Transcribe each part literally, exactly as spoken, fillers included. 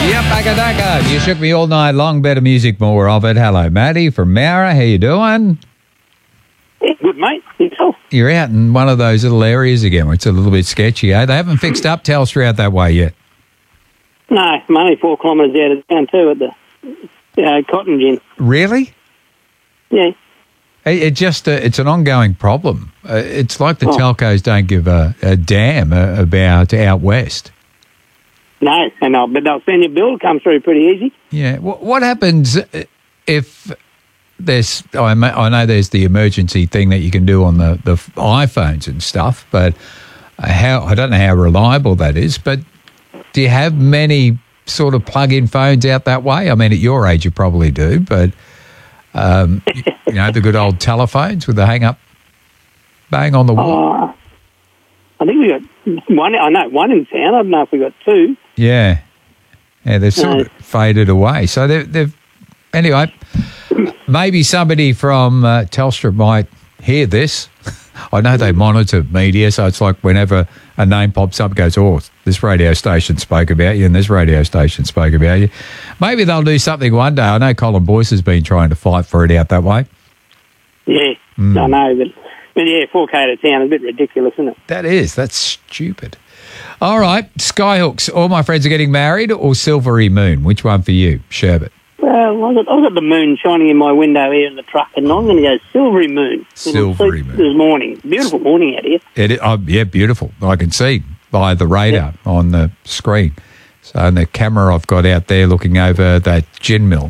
Yakadaka. You shook me all night long. Better music, more of it. Hello, Matty from Mara. How you doing? Yeah, good, mate. Yourself? You're out in one of those little areas again where it's a little bit sketchy, eh? They haven't fixed up Telstra out that way yet. No, I'm only four kilometres out of town too at the uh, cotton gin. Really? Yeah. It, it just, uh, it's an ongoing problem. Uh, it's like the Oh. telcos don't give a, a damn uh, about out west. No, and I'll, but they'll send your bill come through pretty easy. Yeah. What, what happens if there's, I, ma- I know there's the emergency thing that you can do on the, the iPhones and stuff, but how I don't know how reliable that is, but do you have many sort of plug-in phones out that way? I mean, at your age you probably do, but, um, you, you know, the good old telephones with the hang-up bang on the wall. Uh, I think we got one, I know, one in town. I don't know if we got two. Yeah. Yeah, they've sort No. of faded away. So they've, they've anyway, maybe somebody from uh, Telstra might hear this. I know they monitor media, so it's like whenever a name pops up, it goes, oh, this radio station spoke about you and this radio station spoke about you. Maybe they'll do something one day. I know Colin Boyce has been trying to fight for it out that way. Yeah, Mm. I know, but, but yeah, four K to town is a bit ridiculous, isn't it? That is. That's stupid. All right, Skyhooks. All my friends are getting married or Silvery Moon? Which one for you, Sherbet? Well, I've got, I've got the moon shining in my window here in the truck, and I'm going to go silvery moon. Silvery It'll suit moon. This morning. Beautiful morning out here. It, oh, yeah, beautiful. I can see by the radar on the screen. So, and the camera I've got out there looking over that gin mill.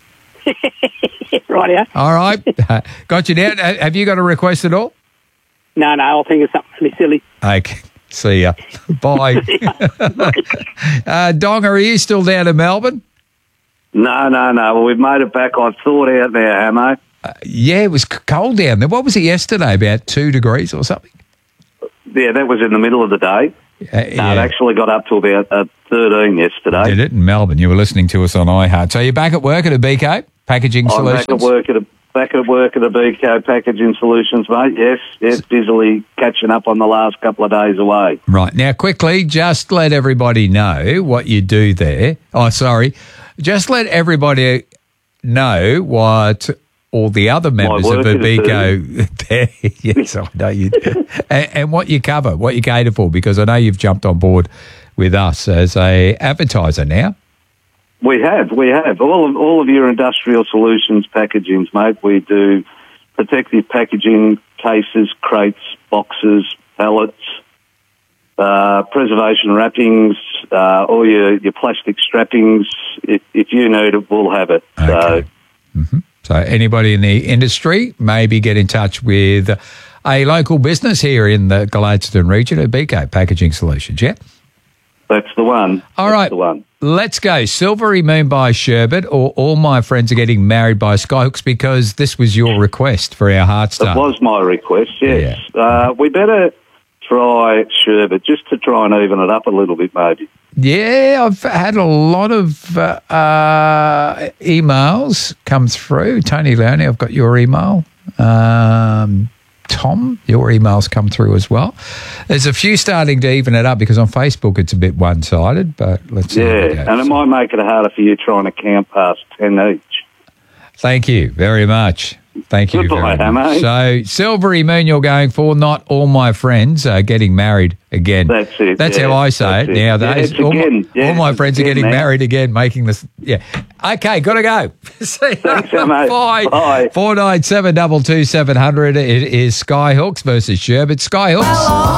Right, yeah. All right. Got you down. Ha- Have you got a request at all? No, no, I'll think of something really silly. Okay. See ya. Bye. uh, Dong, are you still down in Melbourne? No, no, no. Well, we've made it back. I've thawed out there, Hamo. Uh, yeah, it was c- cold down there. What was it yesterday? About two degrees or something? Yeah, that was in the middle of the day. Uh, No, yeah. it actually got up to about uh, thirteen yesterday. Did it in Melbourne? You were listening to us on iHeart. So you're back at work at a B K Packaging I'm Solutions? back at work at a back at work at a B K Packaging Solutions, mate. Yes, yes, busily catching up on the last couple of days away. Right. Now, quickly, just let everybody know what you do there. Oh, sorry. Just let everybody know what all the other members of work the is B K there. Yes, I know you do. and, and what you cover, what you cater for, because I know you've jumped on board with us as a advertiser now. We have, we have all of all of your industrial solutions packagings, mate. We do protective packaging, cases, crates, boxes, pallets, uh, preservation wrappings, uh, all your, your plastic strappings. If, if you need it, we'll have it. Okay. So, So anybody in the industry, maybe get in touch with a local business here in the Gladstone region at B K Packaging Solutions, yeah? that's the one. All that's right. the one. Let's go. Silvery Moon by Sherbet or All My Friends Are Getting Married by Skyhooks, because this was your request for our Heart It Star. was my request, yes. Uh, we better try Sherbet just to try and even it up a little bit, maybe. Yeah, I've had a lot of uh, uh, emails come through. Tony Leone, I've got your email. Um, Tom, your emails come through as well. There's a few starting to even it up because on Facebook it's a bit one-sided, but let's see. how Yeah, it goes. and it might make it harder for you trying to count past ten each. Thank you very much. Thank you Goodbye, very much. Hamo. So, Silvery Moon you're going for, not All My Friends Are Getting Married Again. That's it, That's yeah, how I say it, that's it. nowadays. Yeah, it's all, again. my, Yeah, all my it's friends are again getting now. married again, making this. Yeah. Okay, got to go. See you. Thanks, Hamo. Bye. Bye. four nine seven, two two seven zero zero. It is Skyhooks versus Sherbet. Skyhooks.